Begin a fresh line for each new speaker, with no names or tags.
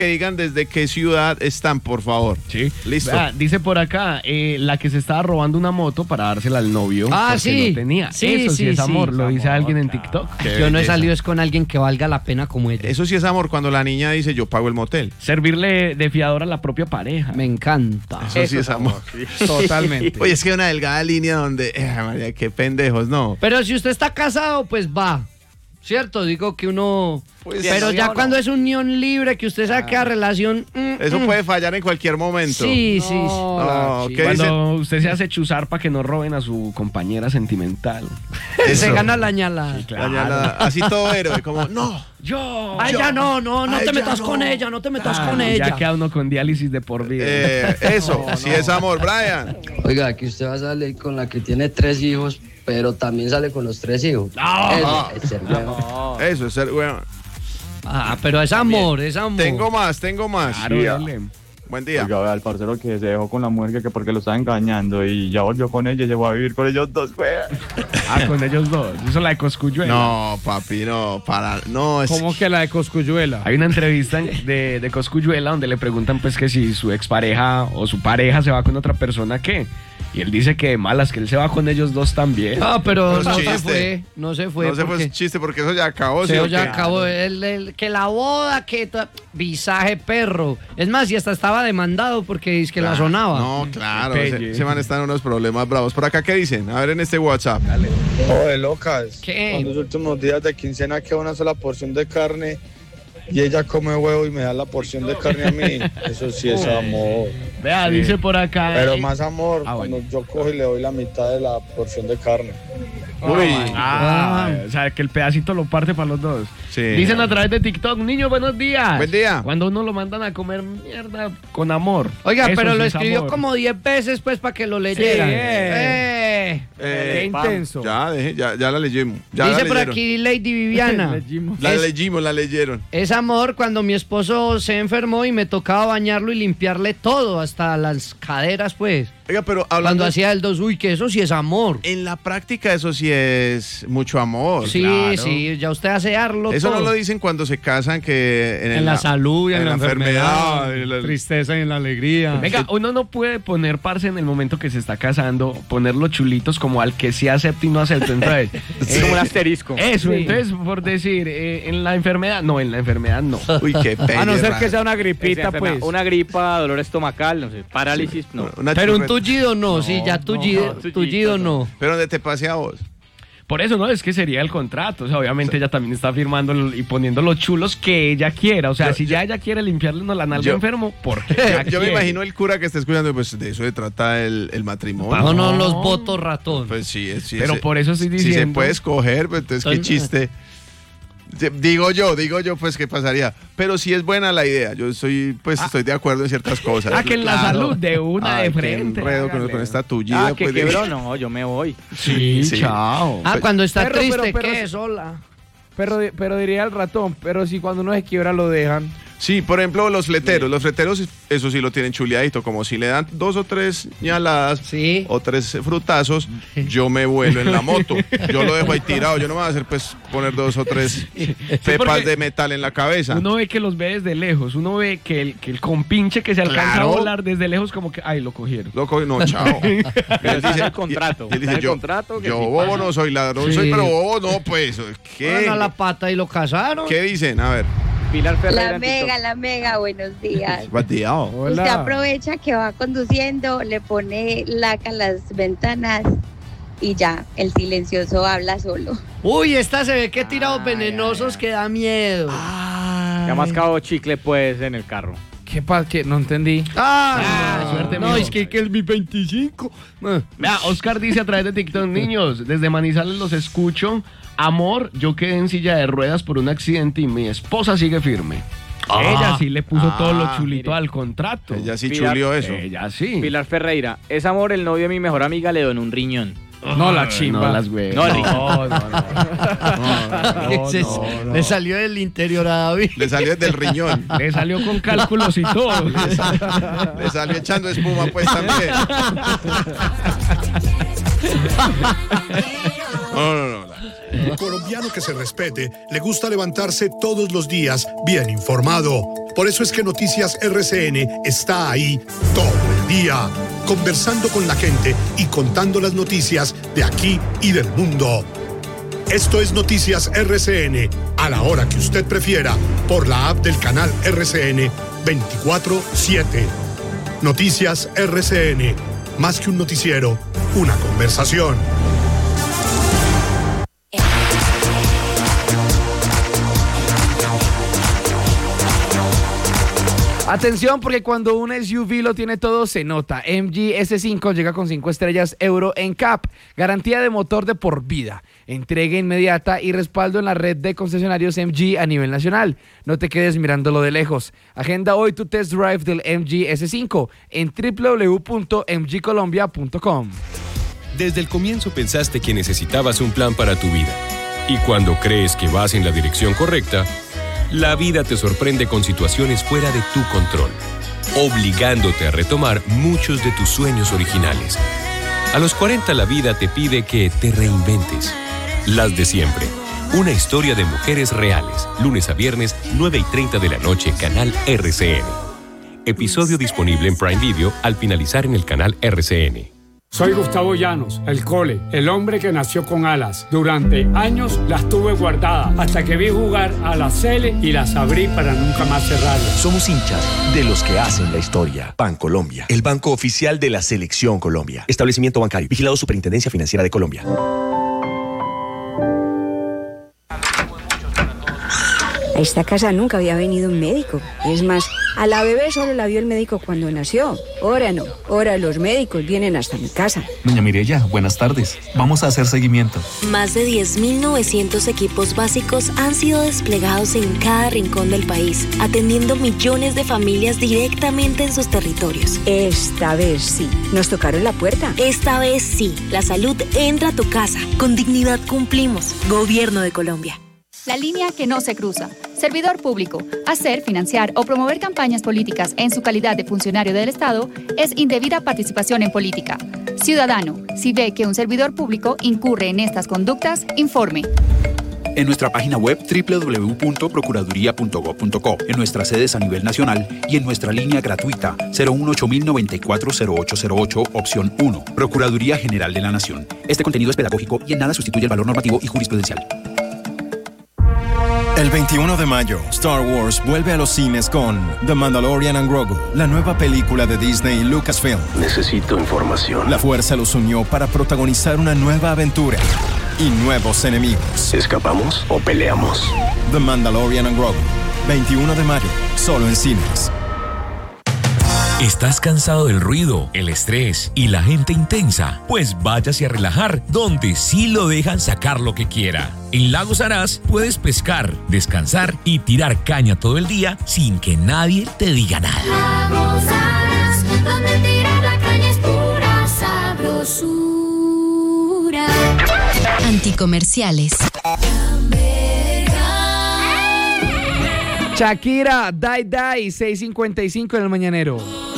que digan desde qué ciudad están, por favor.
Sí.
Listo.
Dice por acá, la que se estaba robando una moto para dársela al novio.
Ah,
porque
sí.
no tenía.
Sí,
Eso sí
sí,
es amor,
sí.
lo dice
Amor,
alguien en
claro.
TikTok.
Qué
Yo no he
belleza.
salido es con alguien que valga la pena como ella.
Eso sí es amor, cuando la niña dice yo pago el motel.
Servirle de fiador a la propia pareja.
Me encanta.
Eso sí es amor.
Totalmente.
Oye, es que hay una delgada línea donde, María, qué pendejos, no.
Pero si usted está casado, pues va. ¿Cierto? Digo que uno...
Pues,
pero
sí,
ya
no.
cuando es unión libre, que usted sabe que la relación...
Eso puede fallar en cualquier momento.
Sí, sí, sí.
No, ¿qué
Cuando
dicen?
usted se hace chuzar para que no roben a su compañera sentimental.
Se
Eso.
gana la ñala.
Así todo héroe, como, no.
Yo.
Ay, ya no
Ay,
te
ya
metas
no.
con ella, no te metas con
Ya
ella.
queda uno con diálisis de por vida.
Eso, sí es amor, Brian.
Oiga, que usted va a salir con la que tiene 3 hijos, pero también sale con los 3 hijos. Eso es ser huevón.
Eso es ser, weón.
Ah, pero es amor, es amor.
Tengo más.
Claro,
Sí,
dale.
Buen día.
Oiga, vea, el parcero que se dejó con la mujer que porque lo estaba engañando y ya volvió con ella y llegó a vivir con ellos dos, wea.
Con ellos dos. Eso es la de Cosculluela.
No, papi, no, no, es...
¿Cómo que la de Cosculluela?
Hay una entrevista de Cosculluela donde le preguntan pues que si su expareja o su pareja se va con otra persona, ¿qué? Y él dice que de malas, que él se va con ellos dos también.
Ah, pero
No
no
es
se
chiste.
fue, no se fue.
No se fue
porque
chiste porque eso ya acabó.
se
¿sí o
ya
qué?
acabó. Que la boda, visaje perro. Es más, y hasta estaba demandado porque es que la sonaba.
No, claro,
Pelle.
se van a estar en unos problemas bravos. Por acá, ¿qué dicen? A ver en este WhatsApp.
Oye, locas.
¿Qué?
Cuando los últimos días de quincena queda una sola porción de carne y ella come huevo y me da la porción de carne a mí. Eso sí es amor.
Vea, dice por acá.
Pero más amor
bueno.
cuando yo cojo y le doy la mitad de la porción de carne.
Uy,
O sea, que el pedacito lo parte para los dos.
sí.
Dicen a través de TikTok, niño, buenos días.
Buen día.
Cuando uno lo mandan a comer mierda con amor.
Oiga,
Eso
pero
sí
lo
es
escribió
amor.
como 10 veces pues para que lo leyeran.
Qué intenso.
Ya la leímos. Ya
Dice
la
por
leyeron.
aquí Lady Viviana.
La leyeron.
Es amor cuando mi esposo se enfermó y me tocaba bañarlo y limpiarle todo, hasta las caderas, pues.
Oiga, pero
Cuando
hablando
hacía el 2, uy, que eso sí es amor.
en la práctica, eso sí es mucho amor.
Sí,
claro.
sí, ya usted hace arlo
Eso
todo.
no lo dicen cuando se casan, que
En la salud y en la enfermedad,
en la-
tristeza y en la alegría.
Venga, uno no puede poner, parce, en el momento que se está casando, poner los chulitos como al que sí acepta y no acepta. Entonces,
Es como un asterisco.
eso,
Sí.
entonces, por decir, en la enfermedad no.
Uy, qué pelle,
A no ser
raro.
que sea una gripita, pues.
Una gripa, dolor estomacal, no sé, parálisis, no.
Una
Pero un
churreta.
tullido no, sí, ya tullido no.
Pero donde te pase a vos.
Por eso, ¿no? Es que sería el contrato. O sea, obviamente ella también está firmando y poniendo los chulos que ella quiera. O sea, si ya ella quiere limpiarle la nalga
yo-
enfermo, porque ella
Yo me
quiere.
imagino el cura que está escuchando, pues de eso se trata el matrimonio.
No, no, los votos ratón.
Pues sí, sí.
Pero por eso estoy
Si se
diciendo.
puede escoger, pues entonces qué chiste. Digo yo, pues qué pasaría. Pero sí es buena la idea. Yo estoy de acuerdo en ciertas cosas.
que en la salud de una
Ay,
de frente.
Qué enredo con esta tullida.
Que
pues,
quebró, no, yo me voy.
Sí,
Sí.
chao.
Ah, cuando está
Pero,
triste,
pero-
¿qué? Sola.
Pero diría el ratón, pero si cuando uno se quiebra lo dejan.
Sí, por ejemplo, los fleteros, eso sí lo tienen chuleadito, como si le dan 2 o 3 ñaladas
Sí.
o 3 frutazos, yo me vuelo en la moto. Yo lo dejo ahí tirado, yo no me voy a hacer pues poner 2 o 3 pepas
porque
de metal en la cabeza.
Uno ve que los ve desde lejos. Uno ve que el compinche que se alcanza
Claro.
a volar desde lejos, como que, ay, lo cogieron.
Loco, no, chao. Y él
está en el contrato,
y él
está en
dice,
el contrato que
yo
sí
bobo
pasa.
no soy, ladrón
Sí.
soy, pero bobo no, pues. ¿Qué?
Fueron a la pata y lo casaron.
¿Qué dicen? A ver.
Pilar Ferreira en
La mega, buenos días.
Bateado.
Usted aprovecha que va conduciendo, le pone laca a las ventanas y ya, el silencioso habla solo.
Uy, esta se ve que tirados venenosos que da miedo.
Ya mascado chicle, pues, en el carro.
¿Qué pasa? No entendí.
suerte,
no,
mijo.
es que es mi 25.
Vea, Oscar dice a través de TikTok, niños, desde Manizales los escucho. Amor, yo quedé en silla de ruedas por un accidente y mi esposa sigue firme. Ella sí le puso todo lo chulito
mire.
al contrato.
Ella sí
Pilar-
chulió eso.
Ella sí.
Pilar Ferreira, es amor, el novio de mi mejor amiga le donó un riñón.
No, la chimba.
No, las güey.
No,
no.
¿Qué es eso? Le salió del interior a David.
Le salió desde el riñón.
Le salió con cálculos y todo.
Le salió echando espuma, pues también. No.
Colombiano que se respete, le gusta levantarse todos los días bien informado. Por eso es que Noticias RCN está ahí todo el día, conversando con la gente y contando las noticias de aquí y del mundo. Esto es Noticias RCN, a la hora que usted prefiera, por la app del canal RCN 24/7. Noticias RCN, más que un noticiero, una conversación.
Atención, porque cuando un SUV lo tiene todo, se nota. MG S5 llega con 5 estrellas Euro NCAP, garantía de motor de por vida, entrega inmediata y respaldo en la red de concesionarios MG a nivel nacional. No te quedes mirándolo de lejos. Agenda hoy tu test drive del MG S5 en www.mgcolombia.com.
Desde el comienzo pensaste que necesitabas un plan para tu vida. Y cuando crees que vas en la dirección correcta, la vida te sorprende con situaciones fuera de tu control, obligándote a retomar muchos de tus sueños originales. A los 40 la vida te pide que te reinventes. Las de siempre. Una historia de mujeres reales. Lunes a viernes, 9:30 de la noche, canal RCN. Episodio disponible en Prime Video al finalizar en el canal RCN.
Soy Gustavo Llanos, el Cole, el hombre que nació con alas. Durante años las tuve guardadas hasta que vi jugar a la Sele y las abrí para nunca más cerrarlas.
Somos hinchas de los que hacen la historia. Bancolombia, el banco oficial de la Selección Colombia. Establecimiento bancario, vigilado Superintendencia Financiera de Colombia.
A esta casa nunca había venido un médico. Es más, a la bebé solo la vio el médico cuando nació. Ahora no, ahora los médicos vienen hasta mi casa.
Doña Mireya, buenas tardes. Vamos a hacer seguimiento.
Más de 10.900 equipos básicos han sido desplegados en cada rincón del país, atendiendo millones de familias directamente en sus territorios.
Esta vez sí, nos tocaron la puerta.
Esta vez sí, la salud entra a tu casa. Con dignidad cumplimos. Gobierno de Colombia.
La línea que no se cruza. Servidor público. Hacer, financiar o promover campañas políticas en su calidad de funcionario del Estado es indebida participación en política. Ciudadano, si ve que un servidor público incurre en estas conductas, informe.
En nuestra página web www.procuraduría.gov.co, en nuestras sedes a nivel nacional y en nuestra línea gratuita 018-094-0808, opción 1. Procuraduría General de la Nación. Este contenido es pedagógico y en nada sustituye el valor normativo y jurisprudencial.
El 21 de mayo, Star Wars vuelve a los cines con The Mandalorian and Grogu, la nueva película de Disney y Lucasfilm.
Necesito información.
La fuerza los unió para protagonizar una nueva aventura y nuevos enemigos.
¿Escapamos o peleamos?
The Mandalorian and Grogu, 21 de mayo, solo en cines.
¿Estás cansado del ruido, el estrés y la gente intensa? Pues váyase a relajar donde sí lo dejan sacar lo que quiera. En Lagos Araz puedes pescar, descansar y tirar caña todo el día sin que nadie te diga nada.
Lagos Araz, donde tirar la caña es pura sabrosura.
Anticomerciales.
Shakira, Die Die, 6:55 en el mañanero.